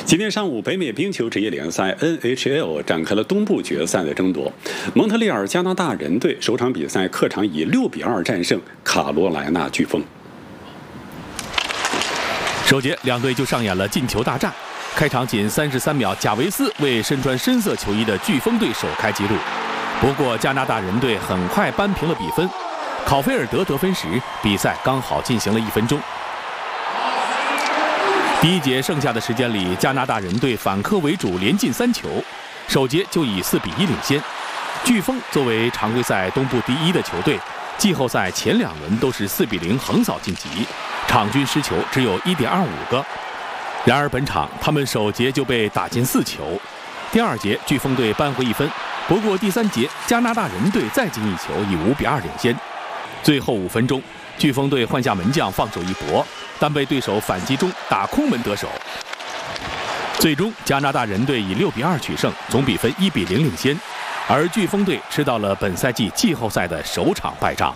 今天上午，北美冰球职业联赛 NHL 展开了东部决赛的争夺。蒙特利尔加拿大人队首场比赛客场以6-2战胜卡罗莱纳飓风。 首节两队就上演了进球大战。开场仅33秒，贾维斯为身穿深色球衣的飓风队首开纪录。不过加拿大人队很快扳平了比分。考菲尔德得分时，比赛刚好进行了1分钟。第一节剩下的时间里，加拿大人队反客为主，连进3球，首节就以4-1领先。飓风作为常规赛东部第1的球队，季后赛前2轮都是4-0横扫晋级，场均失球只有1.25个。然而本场他们首节就被打进4球。第2节飓风队扳回1分，不过第3节加拿大人队再进1球，以5-2领先。最后5分钟，飓风队换下门将放手一搏，但被对手反击中打空门得手。最终加拿大人队以6-2取胜，总比分1-0领先，而飓风队吃到了本赛季季后赛的首场败仗。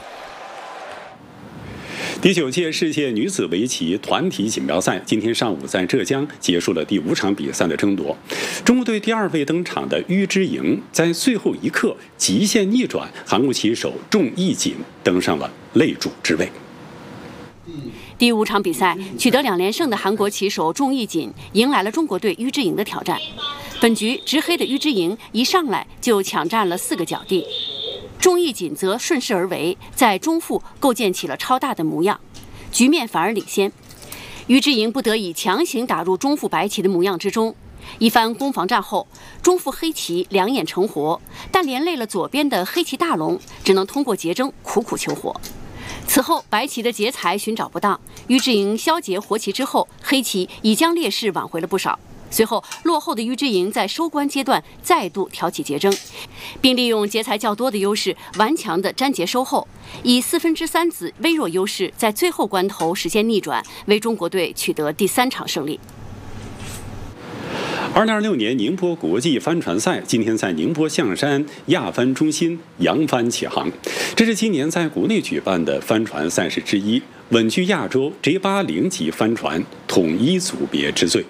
第9届世界女子围棋团体锦标赛今天上午在浙江结束了第5场比赛的争夺。中国队第2位登场的於之莹在最后一刻极限逆转韩国棋手仲义锦，登上了擂主之位。 第5场比赛取得2连胜的韩国棋手仲义锦迎来了中国队於之莹的挑战。本局执黑的於之莹一上来就抢占了4个角地，仲义锦则顺势而为，在中腹构建起了超大的模样，局面反而领先。於之莹不得已强行打入中腹白棋的模样之中，一番攻防战后，中腹黑棋2眼成活，但连累了左边的黑棋大龙，只能通过劫争苦苦求活。此后白棋的劫财寻找不当，於之莹消劫活棋之后，黑棋已将劣势挽回了不少。随后落后的於之莹在收官阶段再度挑起劫争，并利用劫财较多的优势顽强的粘劫收后，以3/4子微弱优势在最后关头实现逆转，为中国队取得第3场胜利。 2026年宁波国际帆船赛今天在宁波象山亚帆中心扬帆起航，这是今年在国内举办的帆船赛事之一，稳居亚洲 J80级帆船统一组别之最。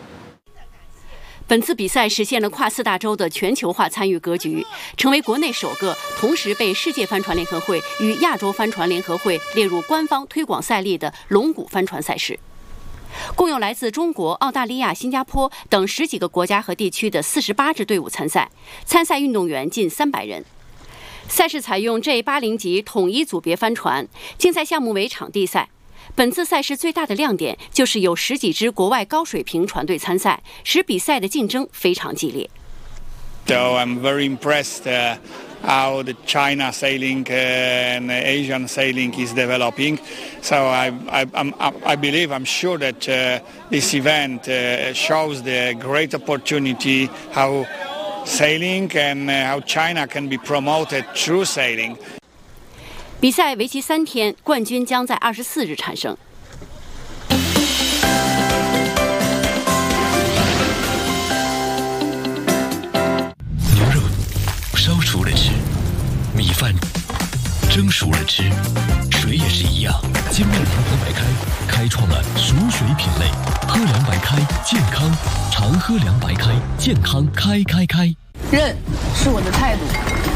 本次比赛实现了跨4大洲的全球化参与格局，成为国内首个同时被世界帆船联合会与亚洲帆船联合会列入官方推广赛例的龙骨帆船赛事。共有来自中国、澳大利亚、新加坡等10几个国家和地区的48支队伍参赛，参赛运动员近300人。赛事采用 J80级统一组别帆船，竞赛项目为场地赛。本次赛事最大的亮点就是有10几支国外高水平船队参赛，使比赛的竞争非常激烈。 So I'm very impressed how the China sailing and Asian sailing is developing. So I believe, I'm sure that this event shows the great opportunity how sailing and how China can be promoted through sailing. 比赛为期3天，冠军将在24日产生。 牛肉烧熟了吃，米饭蒸熟了吃，水也是一样。金麦阳光白开开创了熟水品类，喝凉白开健康，常喝凉白开健康开。 韧是我的态度，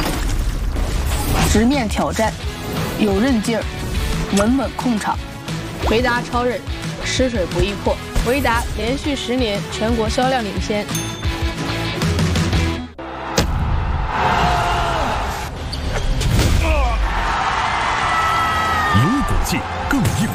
直面挑战。有韧劲儿，稳控场。维达超韧，湿水不易破。维达连续10年全国销量领先。 有骨气，更硬